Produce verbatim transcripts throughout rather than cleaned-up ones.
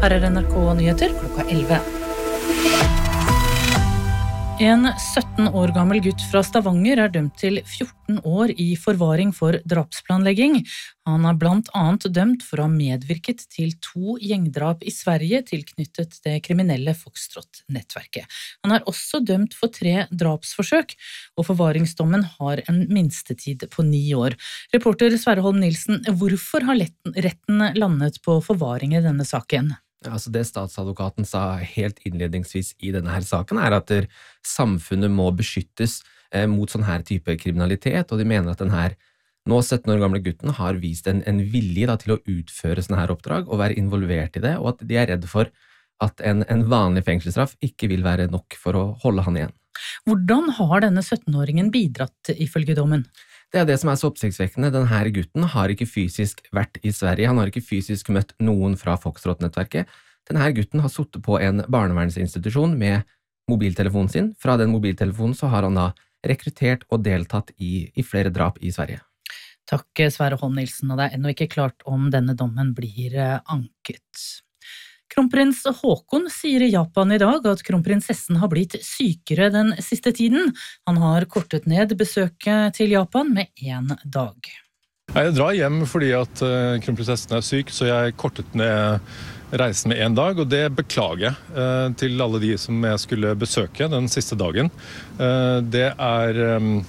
Her er N R K Nyheter klokka elleve. En sytten år gammel gutt fra Stavanger er dømt til fjorten år i forvaring for drapsplanlegging. Han er blant annet dømt for å ha medvirket til to gjengdrap i Sverige tilknyttet det kriminelle Foxtrot-nettverket. Han er også dømt for tre drapsforsøk, og forvaringsdommen har en minstetid på ni år. Reporter Sverre Holm Nilsen, hvorfor har retten landet på forvaring i denne saken? Altså det statsadvokaten sa helt innledningsvis i denne her saken er at samfunnet må beskyttes mot sånn her type kriminalitet, og de mener at den her nå sytten år gamle gutten har vist en, en vilje da, til å utføre sånne her oppdrag og være involvert i det, og at de er redde for at en, en vanlig fengselsstraff ikke vil være nok for å holde han igjen. Hvordan har denne sytten-åringen bidratt ifølge dommen? Det er det som er så oppsiktsvekkende. Denne gutten har ikke fysisk vært i Sverige, han har ikke fysisk møtt noen fra Foxtrot-nettverket. Denne gutten har suttet på en barnevernsinstitusjon med mobiltelefonen sin. Fra den mobiltelefonen så har han da rekruttert og deltatt i, i flere drap i Sverige. Takk Sverre Holm Nilsen, og det er ennå ikke klart om denne dommen blir anket. Kronprins Haakon sier i Japan i dag at kronprinsessen har blitt sykere den siste tiden. Han har kortet ned besøket til Japan med en dag. Jeg drar hjem fordi at kronprinsessen er syk, så jeg kortet ned reisen med en dag, og det beklager jeg til alle de som jeg skulle besøke den siste dagen. Det er,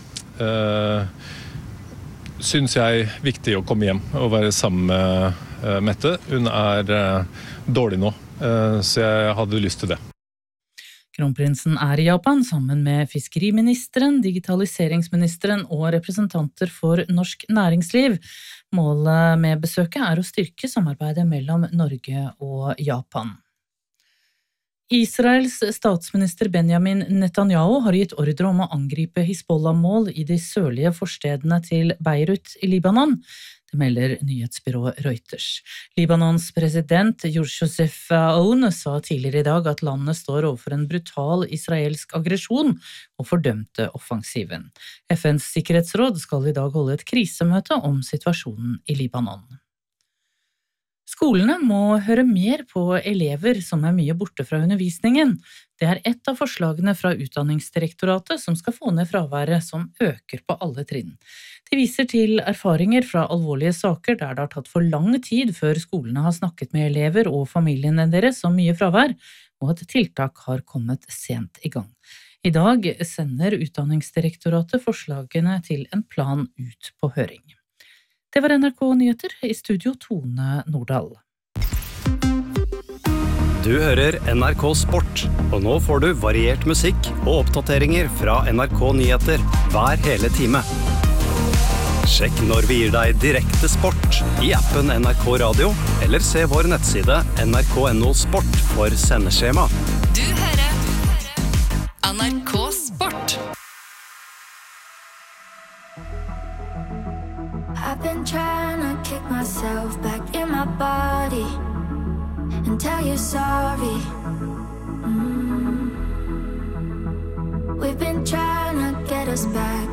synes jeg, viktig å komme hjem og være sammen med Mette. Hun er dårlig nå, så jeg hadde lyst til det. Kronprinsen er i Japan sammen med fiskeriministeren, digitaliseringsministeren og representanter for norsk næringsliv. Målet med besøket er å styrke samarbeidet mellom Norge og Japan. Israels statsminister Benjamin Netanyahu har gitt ordre om å angripe Hizbollah-mål i de sørlige forstedene til Beirut i Libanon. Det melder nyhetsbyrået Reuters. Libanons president Joseph Aoun sa tidligere i dag at landet står overfor en brutal israelsk aggresjon og fordømte offensiven. F N's sikkerhetsråd skal i dag holde et krisemøte om situasjonen i Libanon. Skolene må høre mer på elever som er mye borte fra undervisningen. Det er ett av forslagene fra Utdanningsdirektoratet som skal få ned fraværet som øker på alle trinn. De viser til erfaringer fra alvorlige saker der det har tatt for lang tid før skolene har snakket med elever og familiene deres om mye fravær, og at tiltak har kommet sent i gang. I dag sender Utdanningsdirektoratet forslagene til en plan ut på høring. Det var N R K Nyheter, i studio Tone Nordahl. Du hører N R K Sport, og nå får du variert musikk og oppdateringer fra N R K Nyheter hver hele time. Sjekk når vi gir deg direkte sport i appen N R K Radio, eller se vår nettside N R K punktum no sport for sendeskjema. Du hører N R K Sport. I've been trying to kick myself back in my body and tell you sorry. Mm. We've been trying to get us back